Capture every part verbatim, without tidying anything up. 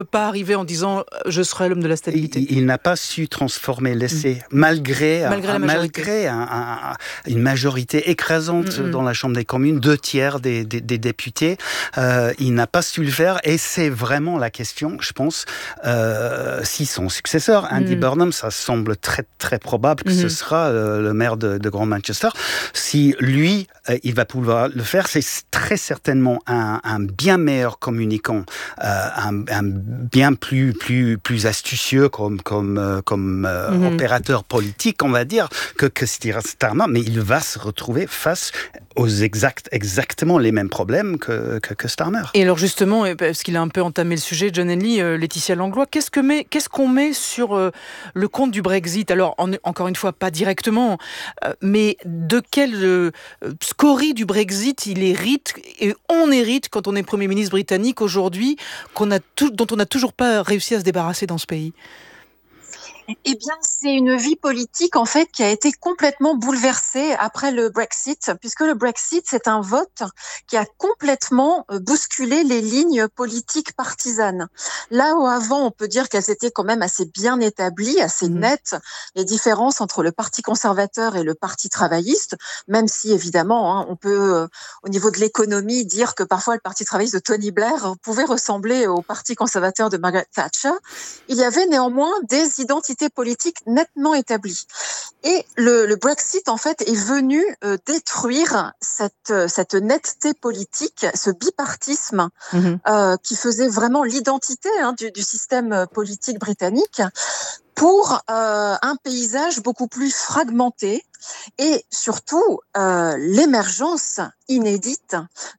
pas arriver en disant « je serai l'homme de la stabilité ». Il, il n'a pas su transformer l'essai, mmh. malgré, malgré, un, la majorité. malgré un, un, une majorité écrasante mmh. dans la Chambre des communes, deux tiers des, des, des députés. Euh, il n'a pas su le faire et c'est vraiment la question, je pense, euh, si son successeur, Andy mmh. Burnham, ça semble très très probable que mmh. ce sera euh, le maire de, de Grand Manchester, si lui, euh, il va pouvoir le faire, c'est très certainement un, un bien meilleur communicant, euh, un, un bien plus plus plus astucieux comme comme euh, comme euh, mm-hmm. opérateur politique, on va dire, que que Starmer, mais il va se retrouver face aux exact exactement les mêmes problèmes que que, que Starmer. Et alors justement, parce qu'il a un peu entamé le sujet, John Henley, euh, Laetitia Langlois, qu'est-ce que met qu'est-ce qu'on met sur euh, le compte du Brexit? Alors en, encore une fois, pas directement, euh, mais de quelle euh, scorie du Brexit il hérite et on hérite quand on est Premier ministre britannique aujourd'hui, qu'on a tout, dont on n'a toujours pas réussi à se débarrasser dans ce pays? Eh bien, c'est une vie politique, en fait, qui a été complètement bouleversée après le Brexit, puisque le Brexit, c'est un vote qui a complètement bousculé les lignes politiques partisanes. Là où avant, on peut dire qu'elles étaient quand même assez bien établies, assez mmh. nettes, les différences entre le Parti conservateur et le Parti travailliste, même si, évidemment, hein, on peut, euh, au niveau de l'économie, dire que parfois le Parti travailliste de Tony Blair pouvait ressembler au Parti conservateur de Margaret Thatcher. Il y avait néanmoins des identités politique nettement établie. Et le, le Brexit, en fait, est venu euh, détruire cette, cette netteté politique, ce bipartisme mmh. euh, qui faisait vraiment l'identité hein, du, du système politique britannique, pour euh, un paysage beaucoup plus fragmenté et surtout euh, l'émergence inédite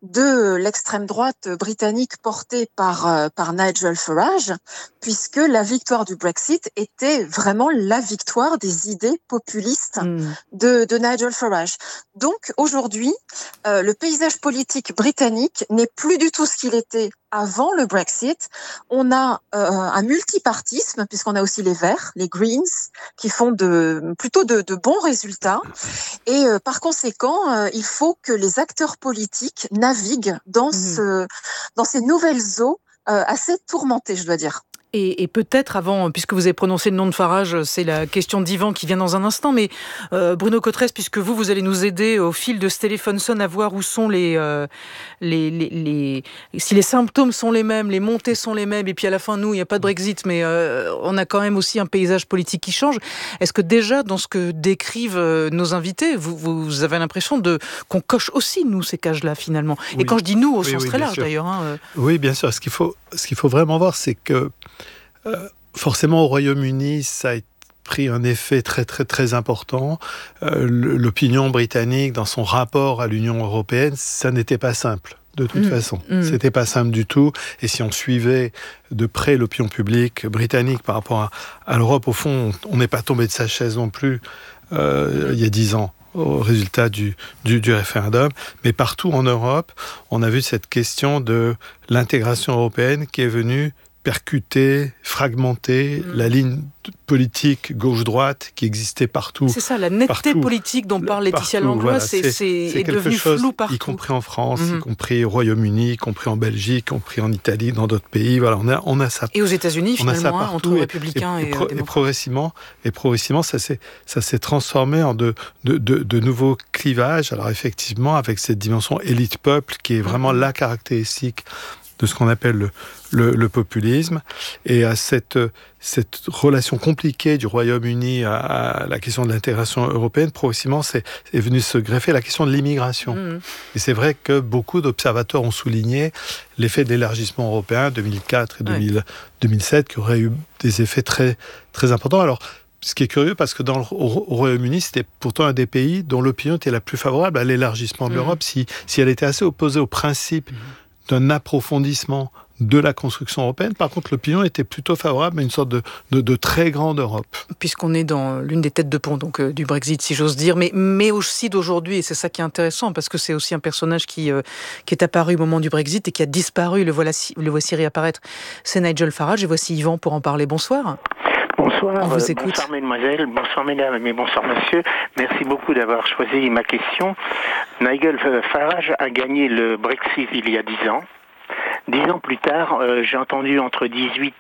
de l'extrême droite britannique portée par, euh, par Nigel Farage, puisque la victoire du Brexit était vraiment la victoire des idées populistes mmh. de, de Nigel Farage. Donc aujourd'hui, euh, le paysage politique britannique n'est plus du tout ce qu'il était avant le Brexit. On a euh, un multipartisme, puisqu'on a aussi les Verts, les Greens, qui font de, plutôt de, de bons résultats. Et euh, par conséquent, euh, il faut que les acteurs politiques naviguent dans, mmh. ce, dans ces nouvelles eaux euh, assez tourmentées, je dois dire. Et, et peut-être avant, puisque vous avez prononcé le nom de Farage, c'est la question d'Yvan qui vient dans un instant, mais euh, Bruno Cotresse, puisque vous, vous allez nous aider au fil de Stephenson à voir où sont les, euh, les, les, les... si les symptômes sont les mêmes, les montées sont les mêmes, et puis à la fin, nous, il n'y a pas de Brexit, mais euh, on a quand même aussi un paysage politique qui change. Est-ce que déjà, dans ce que décrivent euh, nos invités, vous, vous avez l'impression de, qu'on coche aussi, nous, ces cages-là, finalement? Oui. Et quand je dis nous, au oui, sens oui, très large, sûr. D'ailleurs. Hein, euh... Oui, bien sûr. Ce qu'il faut, ce qu'il faut vraiment voir, c'est que Euh, forcément, au Royaume-Uni, ça a pris un effet très, très, très important. Euh, l'opinion britannique, dans son rapport à l'Union européenne, ça n'était pas simple. De toute mmh, façon, mmh. c'était pas simple du tout. Et si on suivait de près l'opinion publique britannique par rapport à, à l'Europe, au fond, on n'est pas tombé de sa chaise non plus euh, mmh. il y a dix ans. Au résultat du, du, du référendum. Mais partout en Europe, on a vu cette question de l'intégration européenne qui est venue percuter, fragmenter mmh. la ligne politique gauche-droite qui existait partout. C'est ça, la netteté partout, politique dont parle Laetitia Langlois, voilà, c'est, c'est, c'est, c'est est devenue floue partout. Y compris en France, mmh. y compris au Royaume-Uni, y compris en Belgique, y compris en Italie, dans d'autres pays. Voilà, on a, on a ça. Et aux États-Unis, finalement, hein, entre et, républicains et, et, et, pro, et progressivement, et progressivement, ça s'est, ça s'est transformé en de, de, de, de nouveaux clivages. Alors effectivement, avec cette dimension élite-peuple qui est vraiment mmh. la caractéristique de ce qu'on appelle le, le, le populisme, et à cette, cette relation compliquée du Royaume-Uni à, à la question de l'intégration européenne, progressivement, c'est, c'est venu se greffer la question de l'immigration. Mmh. Et c'est vrai que beaucoup d'observateurs ont souligné l'effet de l'élargissement européen deux mille quatre et deux mille, ouais. deux mille sept, qui aurait eu des effets très, très importants. Alors, ce qui est curieux, parce que dans le, au, au Royaume-Uni, c'était pourtant un des pays dont l'opinion était la plus favorable à l'élargissement de mmh. l'Europe, si, si elle était assez opposée au principe mmh. d'un approfondissement de la construction européenne. Par contre, l'opinion était plutôt favorable à une sorte de, de, de très grande Europe. Puisqu'on est dans l'une des têtes de pont donc, euh, du Brexit, si j'ose dire, mais, mais aussi d'aujourd'hui, et c'est ça qui est intéressant, parce que c'est aussi un personnage qui, euh, qui est apparu au moment du Brexit et qui a disparu, le, voilà, le voici réapparaître, c'est Nigel Farage, et voici Yvan pour en parler. Bonsoir. Bonsoir, On vous euh, écoute. Bonsoir mesdemoiselles, bonsoir mesdames et bonsoir monsieur. Merci beaucoup d'avoir choisi ma question. Nigel Farage a gagné le Brexit il y a dix ans. Dix ans plus tard, euh, j'ai entendu entre dix-huit